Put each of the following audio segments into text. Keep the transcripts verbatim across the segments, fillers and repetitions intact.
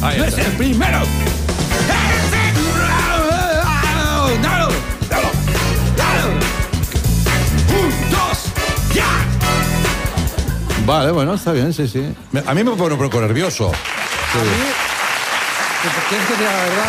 Ahí está. ¡Es el primero! ¡Dalo! ¡Dalo! ¡Dalo! ¡Un, dos, ya! Vale, bueno, está bien, sí, sí. Me- A mí me pone un poco nervioso. Sí. A mí... ¿Quieres que te diga la verdad?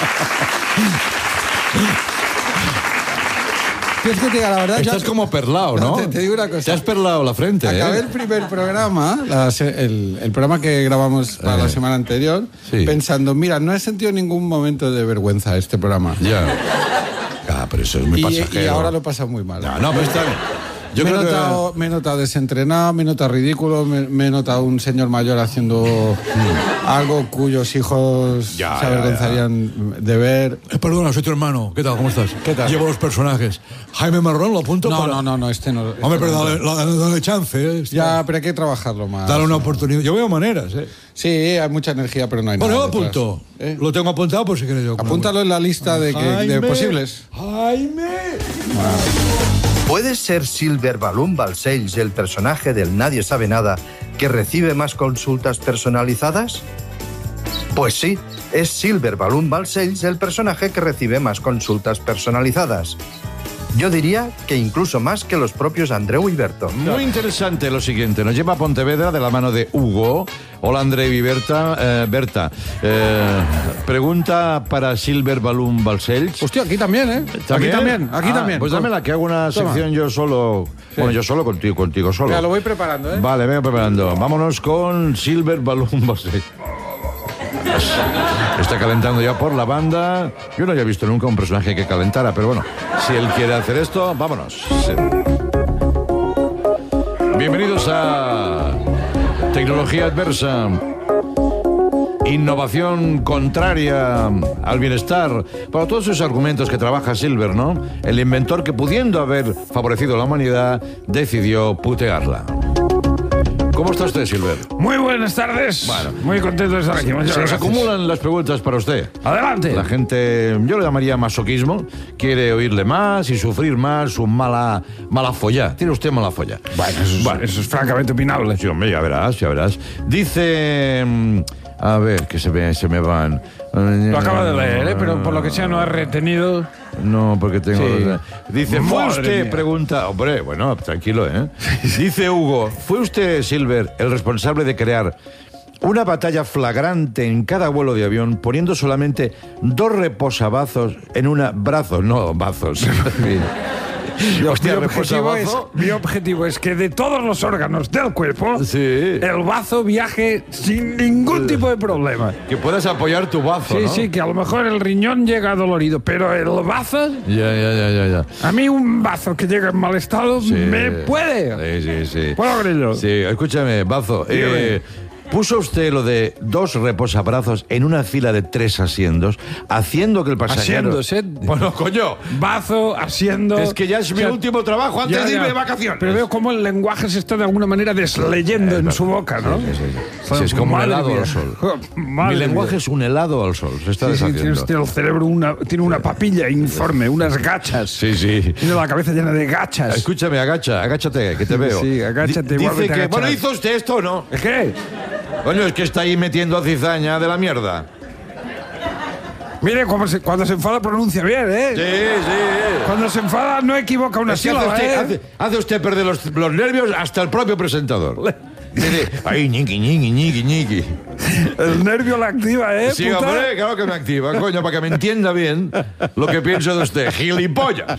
¿Quieres que te diga la verdad? Estás Yo- como perlao, ¿no? Te, te digo una cosa. Te has perlado la frente, Acabé ¿eh? el primer programa, la se- el, el programa que grabamos para Eh, la semana anterior, sí. pensando, mira, no he sentido ningún momento de vergüenza este programa. Ya. Ah, pero eso es muy Y, pasajero. y ahora lo he pasado muy mal. No, no, pero está bien. Yo me, he creo notado, me he notado desentrenado, me he notado ridículo, me, me he notado un señor mayor haciendo algo cuyos hijos Ya, se ya, avergonzarían de ver. que... Eh, perdona, soy tu hermano. ¿Qué tal? ¿Cómo estás? ¿Qué tal? Llevo los personajes. Jaime Marrón, lo apunto No, para... no, no, no, este no. este Hombre, pero no. dale, dale- dale chance, ¿eh? Este- Ya, pero hay que trabajarlo más. Dale una oportunidad. Yo veo maneras, ¿eh? Sí, hay mucha energía, pero no hay Bueno, yo nada. lo detrás. apunto. ¿Eh? Lo tengo apuntado por si quieres yo. Apúntalo en la lista de, que- de Jaime, posibles. Jaime. ¿Puede ser Silver Balloon Balcells el personaje del Nadie Sabe Nada que recibe más consultas personalizadas? Pues sí, es Silver Balloon Balcells el personaje que recibe más consultas personalizadas. Yo diría que incluso más que los propios Andreu y Berto. Muy interesante lo siguiente. Nos lleva a Pontevedra de la mano de Hugo. Hola, André y Berta. Eh, Berta, eh, pregunta para Silver Balloon Balcells. Hostia, aquí también, ¿eh? Aquí también, aquí Ah, también. Pues dámela, que hago una Toma. sección yo solo. Bueno, yo solo contigo, contigo solo. Mira, lo voy preparando, ¿eh? Vale, venga preparando. Vámonos con Silver Balloon Balcells. Está calentando ya por la banda. Yo no había visto nunca un personaje que calentara, pero bueno, si él quiere hacer esto, vámonos. Sí. Bienvenidos a Tecnología Adversa. Innovación contraria al bienestar. Para todos esos argumentos que trabaja Silver, ¿no? El inventor que, pudiendo haber favorecido a la humanidad, decidió putearla. ¿Cómo está usted, Silver? Muy buenas tardes. Bueno. Muy contento de estar aquí. Muchas Se nos gracias. acumulan las preguntas para usted. Adelante. La gente, yo lo llamaría masoquismo, quiere oírle más y sufrir más su mala, mala folla. Tiene usted mala folla. Bueno, eso es, Bueno. eso es francamente opinable. Sí, hombre, ya verás, ya verás. Dice... mm, A ver, que se me, se me van. Lo acaba de leer, ¿eh? Pero por lo que sea no ha retenido. No, porque tengo... Sí. Dice, ¿fue Madre usted, mía. pregunta... Hombre, bueno, tranquilo, ¿eh? Dice Hugo, ¿fue usted, Silver, el responsable de crear una batalla flagrante en cada vuelo de avión, poniendo solamente dos reposabrazos en una... Brazos, no bazos. Hostia, mi, objetivo es, reposabazo. mi objetivo es que de todos los órganos del cuerpo, Sí. el bazo viaje sin ningún tipo de problema. Que puedas apoyar tu bazo, Sí, ¿no? sí, que a lo mejor el riñón llega dolorido, pero el bazo, Ya, ya, ya, ya, ya. a mí un bazo que llega en mal estado Sí. me puede. Sí, sí, sí. ¿Puedo, Grillo? Sí, escúchame, Bazo. Eh, ¿Puso usted lo de dos reposabrazos en una fila de tres asientos, haciendo que el pasajero... Asientos, ¿eh? Bueno, coño, Bazo, asiendo... es que ya es o mi sea, último trabajo antes ya, de irme ya. de vacaciones. Pero veo cómo el lenguaje se está de alguna manera desleyendo en su boca, ¿no? Sí, sí, sí. Sí, es como un Madre helado mía. al sol. Madre Mi lenguaje mía. es un helado al sol, se está Sí, sí, tiene deshaciendo. usted el cerebro una, tiene una papilla informe, unas gachas. Sí, sí. Tiene la cabeza llena de gachas. Escúchame, agacha, agáchate, que te veo. Sí, agáchate, Di- igual Dice que te que, agachas. bueno, ¿hizo usted esto o no? ¿Qué? Coño, es que está ahí metiendo cizaña de la mierda. Mire, cuando se, cuando se enfada pronuncia bien, ¿eh? Sí, sí. Cuando se enfada no equivoca una Es que hace sílaba, usted, ¿eh? hace, hace usted perder los, los nervios hasta el propio presentador. Dice, ay, ñiqui, ñiqui, ñiqui, ñiqui. El nervio la activa, ¿eh, Sí, puta? hombre, claro que me activa, coño, para que me entienda bien lo que pienso de usted. Gilipollas.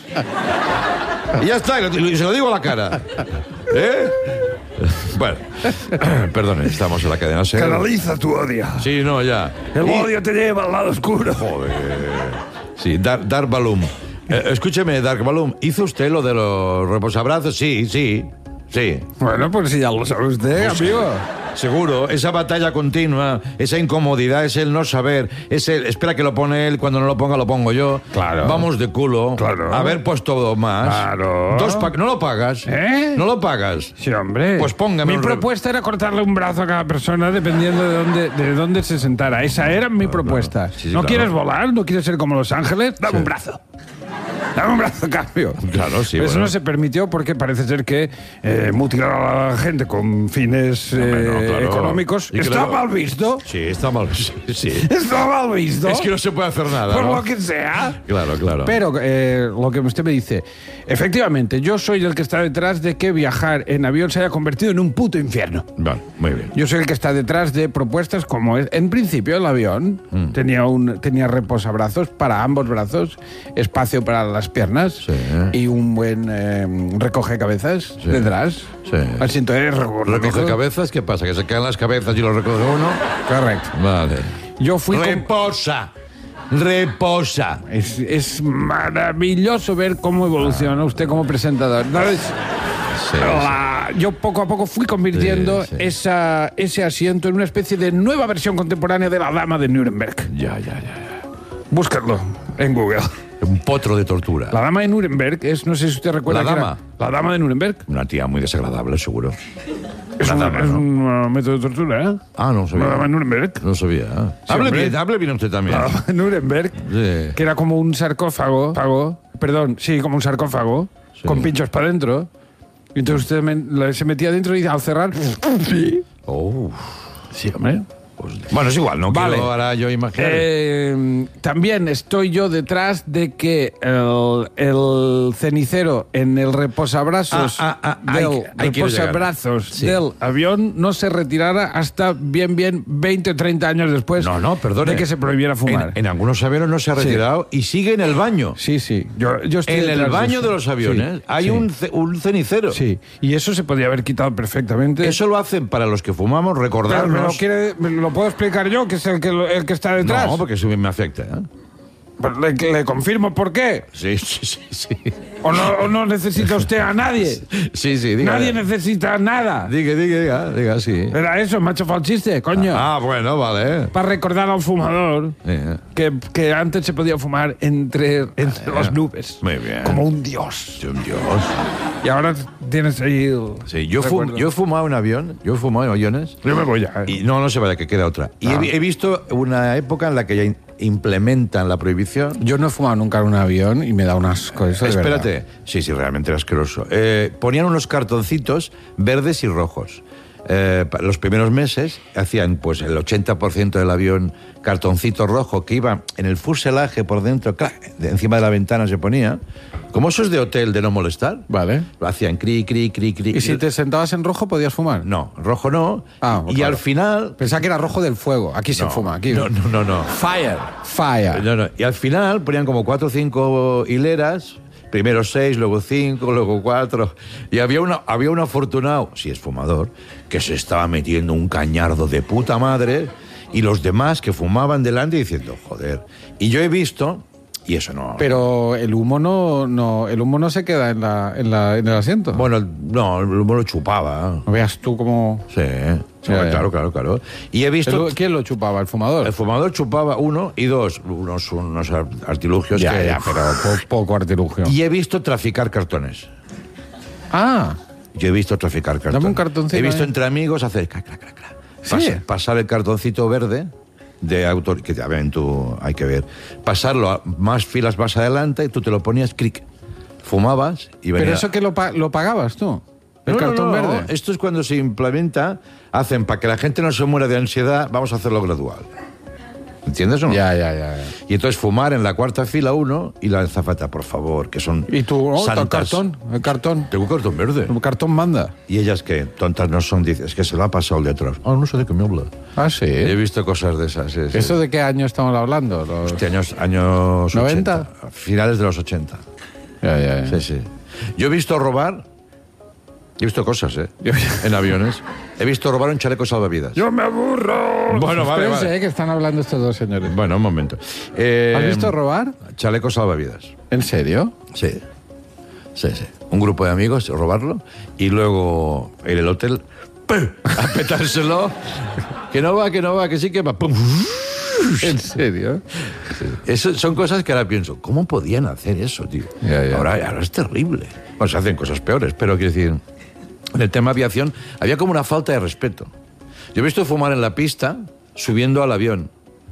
Y ya está, y se lo digo a la cara. ¿Eh? Bueno, perdone, estamos en la cadena SER. Canaliza tu odio. Sí, no, ya. El Y- odio te lleva al lado oscuro. Joder. Sí, Dark, Dark Balloon. Eh, escúcheme, Dark Balloon, ¿hizo usted lo de los reposabrazos? Sí, sí, sí. Bueno, pues si ya lo sabe usted, Pues, amigo. Seguro, esa batalla continua, esa incomodidad, es el no saber, es el espera que lo pone él, cuando no lo ponga lo pongo yo. Claro. Vamos de culo. Claro. Haber puesto más. Claro. Dos pa- no lo pagas. ¿Eh? No lo pagas. Sí, hombre. Pues póngame Mi un re- propuesta era cortarle un brazo a cada persona dependiendo de dónde, de dónde se sentara. Esa era mi propuesta. Sí, sí, ¿No claro. quieres volar? ¿No quieres ser como Los Ángeles? Dame un brazo. Dame un brazo a cambio. Claro, sí, Eso bueno. no se permitió porque parece ser que eh, mutilar a la gente con fines eh, Hombre, no, claro. económicos Y que está luego- mal visto. Sí, está mal. Sí, sí. Está mal visto. Es que no se puede hacer nada, Por ¿no? lo que sea. Claro, claro. Pero eh, lo que usted me dice, efectivamente, yo soy el que está detrás de que viajar en avión se haya convertido en un puto infierno. Vale, muy bien. Yo soy el que está detrás de propuestas como es. En principio, el avión Mm. tenía un tenía reposabrazos para ambos brazos, espacio para las piernas Sí. y un buen eh, recoge cabezas Sí. detrás. Sí. Asiento de ¿Recoge cabezas? ¿Qué pasa? ¿Que se caen las cabezas y lo recoge uno? Correcto. Vale. Yo fui con- Reposa. Reposa. Es, es maravilloso ver cómo evoluciona usted como presentador. ¿Sabes? Sí, La- yo poco a poco fui convirtiendo Sí, sí. Esa, ese asiento en una especie de nueva versión contemporánea de la Dama de Nuremberg. Ya, ya, ya. Búscalo en Google. Un potro de tortura. La Dama de Nuremberg es, no sé si usted recuerda. ¿La que era- dama? la Dama de Nuremberg. Una tía muy desagradable, seguro. Es, Una un, dama, es ¿no? un uh, método de tortura, ¿eh? Ah, no sabía. La Dama de Nuremberg. No sabía. ¿eh? Sí, hable hombre. bien, hable bien usted también. La Dama de Nuremberg, Sí. que era como un sarcófago, fago, perdón, sí, como un sarcófago, Sí. con pinchos para adentro. Y entonces usted me- la- se metía dentro y al cerrar. Sí, Oh, sí, hombre. pues, bueno, es igual, no Vale. quiero ahora yo imaginar. Eh, también estoy yo detrás de que el, el cenicero en el reposabrazos Ah, ah, ah, ahí- del ahí quiero llegar. reposabrazos Sí. del avión no se retirara hasta bien bien veinte o treinta años después no, no, perdone. de que se prohibiera fumar. En, en algunos aviones no se ha Sí. retirado y sigue en el baño. Sí, sí. Yo, yo estoy En el detrás baño eso. de los aviones Sí, hay sí. Un, ce- un cenicero. Sí, y eso se podía haber quitado perfectamente. Eso lo hacen para los que fumamos, Claro, recordarnos. ¿me lo, quiere- me lo puedo explicar yo, que es el que, lo- el que está detrás? No, porque eso me afecta. ¿eh? Pues le, le confirmo por qué. Sí, sí, sí. Sí, ¿O no, o no necesita usted a nadie? sí, sí diga. Nadie necesita nada. Diga, diga, diga, diga, sí. Era eso, macho falchiste, coño. Ah, bueno, vale. Para recordar al fumador Eh, que, que antes se podía fumar entre, entre las nubes. Muy bien. Como un dios. Dios, Dios. Y ahora tienes ahí el Sí, yo, fum- recuerdo. yo he fumado en avión, yo he fumado en aviones. Yo me voy ya. eh. Y no, no se vaya, que queda otra. Y Ah. he, vi- he visto una época en la que ya in- implementan la prohibición. Yo no he fumado nunca en un avión y me da un asco eso de Espérate. verdad. Sí, sí, realmente era asqueroso. Eh, ponían unos cartoncitos verdes y rojos. Eh, pa- los primeros meses hacían pues el ochenta por ciento del avión cartoncito rojo que iba en el fuselaje por dentro, ¡clac! De encima de la ventana se ponía. Como esos de hotel de no molestar. Vale. Lo hacían cri, cri, cri, cri. ¿Y si te sentabas en rojo podías fumar? No, rojo no. Ah, y claro. al final... Pensaba que era rojo del fuego. Aquí se No, fuma, aquí. No, no, no, no. Fire. Fire. No, no. Y al final ponían como cuatro o cinco hileras, primero seis, luego cinco, luego cuatro. Y había, una, había un afortunado, si es fumador, que se estaba metiendo un cañardo de puta madre y los demás que fumaban delante diciendo, joder. Y yo he visto, y eso no... Pero el humo no, no, el humo no se queda en, la, en, la, en el asiento. Bueno, no, el humo lo chupaba. No veas tú cómo... Sí, sí, Ya, ya. claro, claro, claro. Y he visto... El- ¿Quién lo chupaba? ¿El fumador? El fumador chupaba uno y dos, unos, unos artilugios ya, que... ya, pero po- poco artilugio. Y he visto traficar cartones. Ah, Yo he visto traficar cartones. Dame un cartoncito, He visto eh. entre amigos hacer... Crac, crac, crac, crac. Sí. Pas- pasar el cartoncito verde de autor... Que ya ven tú, hay que ver. Pasarlo a más filas más adelante y tú te lo ponías, cric. Fumabas y venía... pero eso que lo, pa- lo pagabas tú. El No, no, cartón no, verde. Esto es cuando se implementa, hacen para que la gente no se muera de ansiedad, vamos a hacerlo gradual. ¿Entiendes o no? Ya, ya, ya, ya. Y entonces fumar en la cuarta fila uno y la azafata, por favor, que son Y tú, oh, el santas. cartón, el cartón. Tengo cartón verde. El cartón manda. Y ellas que tontas no son, dices, es que se lo ha pasado el de atrás. Ah, no sé de qué me habla. Ah, sí. He visto cosas de esas. Sí, sí. ¿Eso de qué año estamos hablando? Los... Este años, años ¿noventa? ochenta. Finales de los ochenta. Ya, ya, ya. Sí, sí. Yo he visto robar. He visto cosas, ¿eh? En aviones. He visto robar un chaleco salvavidas. ¡Yo me aburro! Bueno, vale, Espérense, vale. eh, que están hablando estos dos señores. Bueno, un momento. Eh, ¿Has visto robar? Chaleco salvavidas. ¿En serio? Sí. Sí, sí. Un grupo de amigos, robarlo, y luego en el hotel, ¡pum! A petárselo. Que no va, que no va, que sí que va. ¡Pum! ¿En serio? Eso son cosas que ahora pienso, ¿cómo podían hacer eso, tío? Ya, ya. Ahora, ahora es terrible. Bueno, se hacen cosas peores, pero quiero decir, en el tema aviación había como una falta de respeto. Yo he visto fumar en la pista subiendo al avión.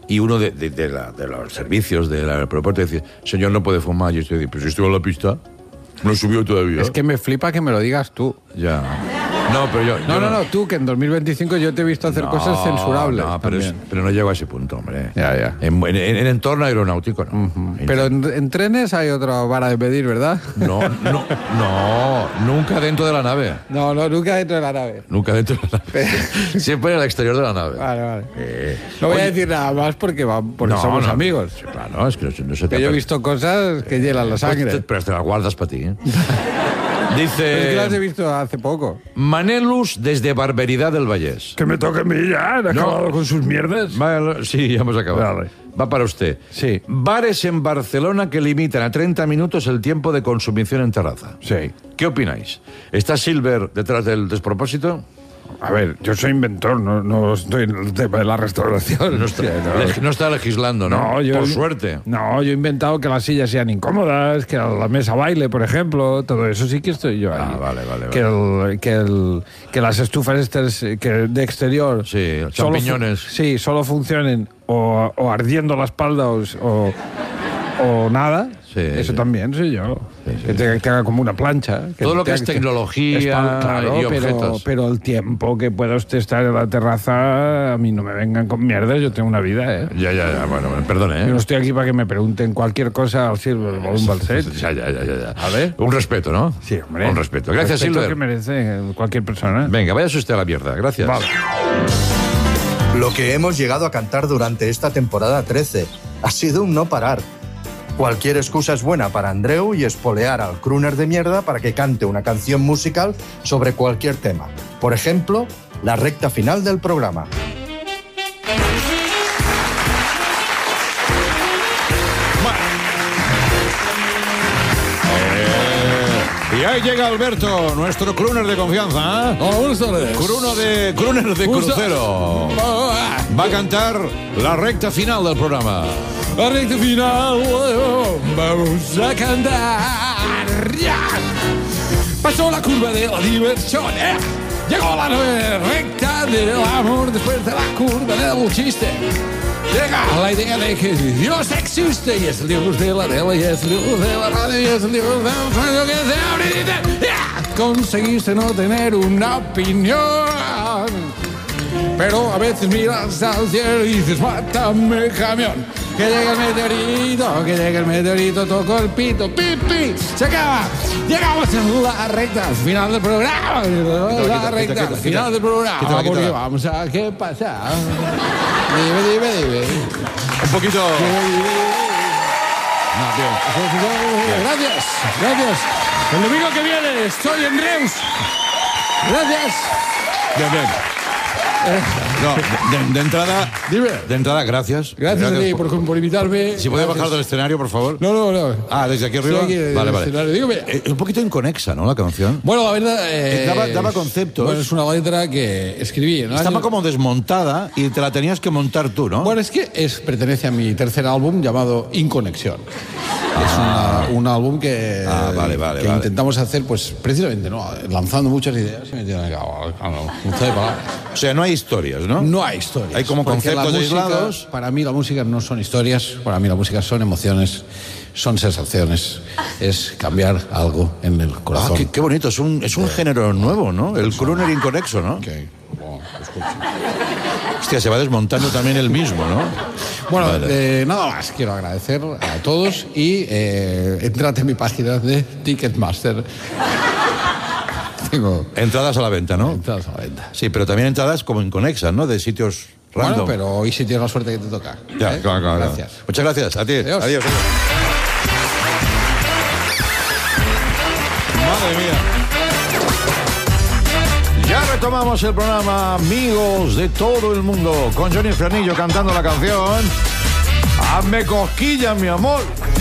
y uno de, de, de, la, de los servicios del aeropuerto decía, señor, no puede fumar. Y yo estoy diciendo, pero si estoy en la pista, no subió todavía. Es que me flipa que me lo digas tú. Ya. No, pero yo... No, yo no, no, tú, que en dos mil veinticinco yo te he visto hacer no, cosas censurables. No, pero, es, pero no llego a ese punto, hombre. Ya, ya. En, en, en entorno aeronáutico, no. Uh-huh. Pero en, en trenes hay otra vara de medir, ¿verdad? No, no, no, nunca dentro de la nave. No, no, nunca dentro de la nave. Nunca dentro de la nave. Siempre en el exterior de la nave. Vale, vale. Eh, no voy oye, a decir nada más porque, va, porque no, somos no, amigos. Sí, claro, es que no, no se te Que yo he visto cosas que hielan la sangre. Pues te, pero te las guardas para ti, ¿eh? Pero es que las he Dice visto hace poco. Manelus desde Barberidad del Vallés. Que me toque a mí ya, he acabado con sus mierdas. Va- sí, ya hemos acabado. Vale. Va para usted. Sí. Bares en Barcelona que limitan a treinta minutos el tiempo de consumición en terraza. Sí. ¿Qué opináis? ¿Está Silver detrás del despropósito? A ver, yo soy inventor, no, no estoy en el tema de la restauración. No está, Hostia, no. leg- no está legislando, ¿no? No, yo- Por suerte. No, yo he inventado que las sillas sean incómodas, que la mesa baile, por ejemplo, todo eso sí que estoy yo ahí. Ah, vale, vale, Que, el, que, el, que las estufas estas eh, que de exterior... Sí, solo fu- champiñones. Sí, solo funcionen o, o ardiendo la espalda o, o, o nada. Sí, eso sí. también soy yo. Sí, sí, que, tenga, que haga como una plancha. Que Todo lo que tenga es tecnología espal- claro, y pero, objetos. pero el tiempo que pueda usted estar en la terraza, a mí no me vengan con mierdas, yo tengo una vida, ¿eh? Ya, ya, ya. Bueno, bueno, perdone, ¿eh? Yo no estoy aquí para que me pregunten cualquier cosa al Silver Balloon Balset. Ya, ya, ya, ya, ya. ¿Vale? Un respeto, ¿no? Sí, hombre. Un respeto. Gracias, Respeto Silver. que merece cualquier persona. Venga, váyase usted a la mierda. Gracias. Vale. Lo que hemos llegado a cantar durante esta temporada trece ha sido un no parar. Cualquier excusa es buena para Andreu y espolear al crooner de mierda para que cante una canción musical sobre cualquier tema. Por ejemplo, la recta final del programa. Y ahí llega Alberto, nuestro crooner de confianza. ¿eh? Hola, buenas tardes. Cruno de, crooner de Buenas crucero. Va a cantar la recta final del programa. La recta final, vamos a cantar. Ya. Pasó la curva de la diversión, ¿eh? Llegó la recta del amor después de la curva del chiste. Llega la idea de que Dios existe y es el Dios de la tele y es el Dios de la radio y es el Dios del sueño que se abre y dice, ¡ya! Conseguiste no tener una opinión. Pero a veces miras al cielo y dices, mátame camión. Que llega el meteorito, que llega el meteorito, tocó el pito, pipi, se acaba. Llegamos a la recta final del programa. La quita, recta quita, quita, final del programa. quítala, Porque quítala. vamos a, ¿qué pasa? Dime, dime, dime. Un poquito. Gracias, gracias. El domingo que viene estoy en Reus. Gracias. Bien, bien. No, de, de- de entrada. Dime. De entrada, gracias. Gracias a ti por, por invitarme. Si puede Gracias. bajar del escenario, por favor. No, no, no. Ah, desde aquí arriba. Estoy aquí en vale, el vale. escenario. Dígame. Eh, un poquito inconexa, ¿no? La canción. Bueno, la verdad... eh, Daba- daba conceptos. Bueno, es una letra que escribí en el Estaba año- como desmontada y te la tenías que montar tú, ¿no? Bueno, es que es, pertenece a mi tercer álbum llamado Inconexión. Es una- un álbum que, Ah, vale, vale, que vale. intentamos hacer, pues precisamente, ¿no? Lanzando muchas ideas y metiendo en muchas palabras. O sea, no hay historias, ¿no? No hay historias. Hay como porque la conceptos música, aislados. Para mí la música no son historias, para mí la música son emociones, son sensaciones, es cambiar algo en el Ah, corazón. qué, qué bonito. Es un, es un género nuevo, ¿no? El crooner inconexo, ¿no? Ok, bueno, escucha. Hostia, se va desmontando también el mismo, ¿no? Bueno, Vale. eh, nada más, quiero agradecer a todos y eh, entrate en mi página de Ticketmaster. Tengo Entradas a la venta, ¿no? entradas a la venta. Sí, pero también entradas como inconexas, ¿no? De sitios random. Bueno, pero hoy sí tienes la suerte que te toca. Ya, ¿eh? claro, claro. Gracias. Muchas gracias. A ti. Adiós. Adiós. Madre mía. Ya retomamos el programa Amigos de todo el mundo con Johnny Fernillo cantando la canción Hazme cosquillas, mi amor.